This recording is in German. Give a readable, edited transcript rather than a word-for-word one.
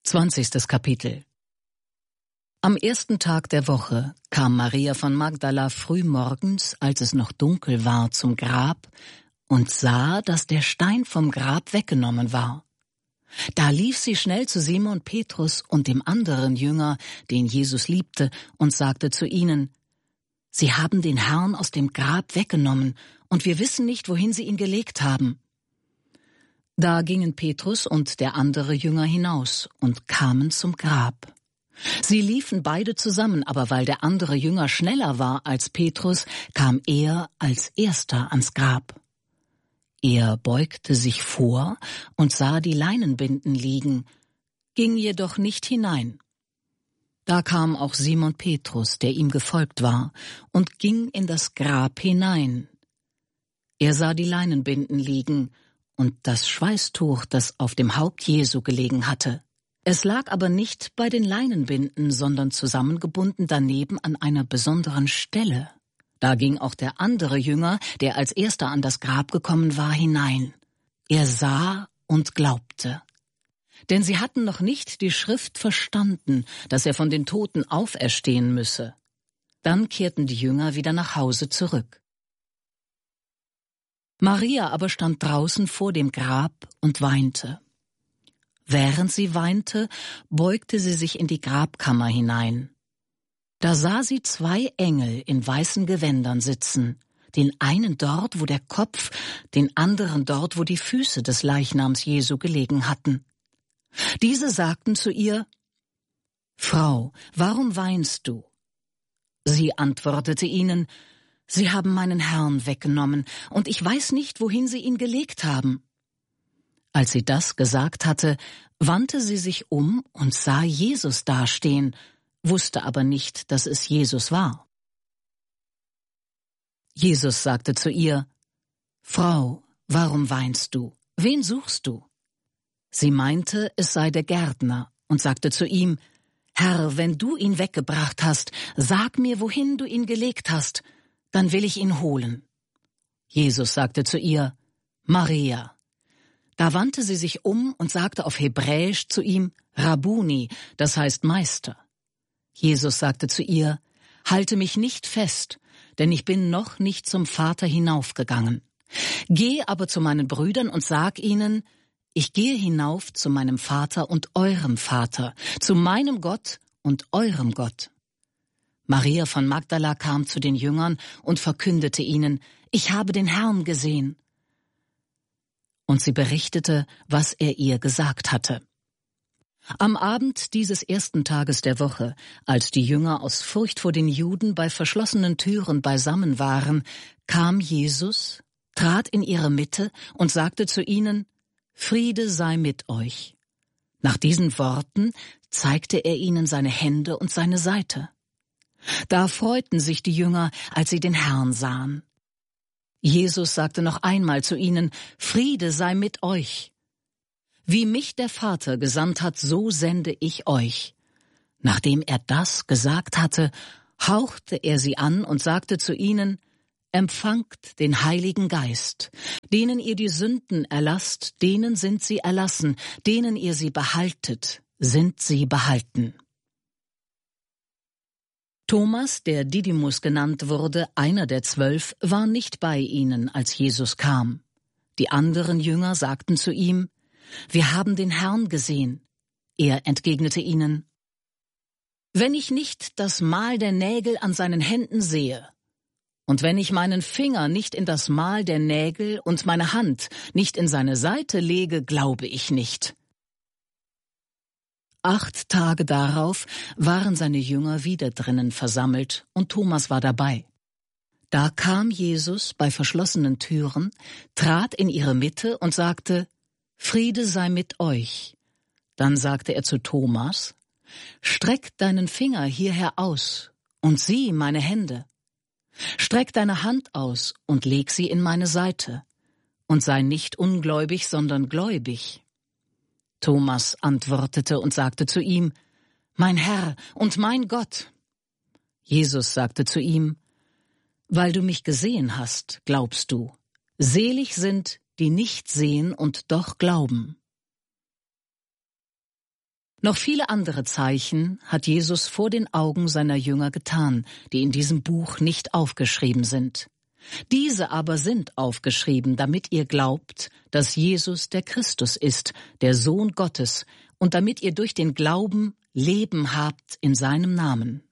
20. Kapitel. Am ersten Tag der Woche kam Maria von Magdala früh morgens, als es noch dunkel war, zum Grab und sah, dass der Stein vom Grab weggenommen war. Da lief sie schnell zu Simon Petrus und dem anderen Jünger, den Jesus liebte, und sagte zu ihnen: Sie haben den Herrn aus dem Grab weggenommen, und wir wissen nicht, wohin sie ihn gelegt haben. Da gingen Petrus und der andere Jünger hinaus und kamen zum Grab. Sie liefen beide zusammen, aber weil der andere Jünger schneller war als Petrus, kam er als erster ans Grab. Er beugte sich vor und sah die Leinenbinden liegen, ging jedoch nicht hinein. Da kam auch Simon Petrus, der ihm gefolgt war, und ging in das Grab hinein. Er sah die Leinenbinden liegen und das Schweißtuch, das auf dem Haupt Jesu gelegen hatte. Es lag aber nicht bei den Leinenbinden, sondern zusammengebunden daneben an einer besonderen Stelle. Da ging auch der andere Jünger, der als erster an das Grab gekommen war, hinein. Er sah und glaubte. Denn sie hatten noch nicht die Schrift verstanden, dass er von den Toten auferstehen müsse. Dann kehrten die Jünger wieder nach Hause zurück. Maria aber stand draußen vor dem Grab und weinte. Während sie weinte, beugte sie sich in die Grabkammer hinein. Da sah sie 2 Engel in weißen Gewändern sitzen, den einen dort, wo der Kopf, den anderen dort, wo die Füße des Leichnams Jesu gelegen hatten. Diese sagten zu ihr: Frau, warum weinst du? Sie antwortete ihnen: Sie haben meinen Herrn weggenommen, und ich weiß nicht, wohin sie ihn gelegt haben. Als sie das gesagt hatte, wandte sie sich um und sah Jesus dastehen, wusste aber nicht, dass es Jesus war. Jesus sagte zu ihr: Frau, warum weinst du? Wen suchst du? Sie meinte, es sei der Gärtner, und sagte zu ihm: Herr, wenn du ihn weggebracht hast, sag mir, wohin du ihn gelegt hast, dann will ich ihn holen. Jesus sagte zu ihr: Maria. Da wandte sie sich um und sagte auf Hebräisch zu ihm: Rabuni, das heißt Meister. Jesus sagte zu ihr: Halte mich nicht fest, denn ich bin noch nicht zum Vater hinaufgegangen. Geh aber zu meinen Brüdern und sag ihnen: Ich gehe hinauf zu meinem Vater und eurem Vater, zu meinem Gott und eurem Gott. Maria von Magdala kam zu den Jüngern und verkündete ihnen: Ich habe den Herrn gesehen. Und sie berichtete, was er ihr gesagt hatte. Am Abend dieses ersten Tages der Woche, als die Jünger aus Furcht vor den Juden bei verschlossenen Türen beisammen waren, kam Jesus, trat in ihre Mitte und sagte zu ihnen: Friede sei mit euch. Nach diesen Worten zeigte er ihnen seine Hände und seine Seite. Da freuten sich die Jünger, als sie den Herrn sahen. Jesus sagte noch einmal zu ihnen: Friede sei mit euch. Wie mich der Vater gesandt hat, so sende ich euch. Nachdem er das gesagt hatte, hauchte er sie an und sagte zu ihnen: Empfangt den Heiligen Geist. Denen ihr die Sünden erlasst, denen sind sie erlassen. Denen ihr sie behaltet, sind sie behalten. Thomas, der Didymus genannt wurde, einer der 12, war nicht bei ihnen, als Jesus kam. Die anderen Jünger sagten zu ihm: Wir haben den Herrn gesehen. Er entgegnete ihnen: Wenn ich nicht das Mal der Nägel an seinen Händen sehe, und wenn ich meinen Finger nicht in das Mal der Nägel und meine Hand nicht in seine Seite lege, glaube ich nicht. 8 Tage darauf waren seine Jünger wieder drinnen versammelt, und Thomas war dabei. Da kam Jesus bei verschlossenen Türen, trat in ihre Mitte und sagte: Friede sei mit euch. Dann sagte er zu Thomas: Streck deinen Finger hierher aus und sieh meine Hände. Streck deine Hand aus und leg sie in meine Seite, und sei nicht ungläubig, sondern gläubig. Thomas antwortete und sagte zu ihm: Mein Herr und mein Gott. Jesus sagte zu ihm: Weil du mich gesehen hast, glaubst du. Selig sind, die nicht sehen und doch glauben. Noch viele andere Zeichen hat Jesus vor den Augen seiner Jünger getan, die in diesem Buch nicht aufgeschrieben sind. Diese aber sind aufgeschrieben, damit ihr glaubt, dass Jesus der Christus ist, der Sohn Gottes, und damit ihr durch den Glauben Leben habt in seinem Namen.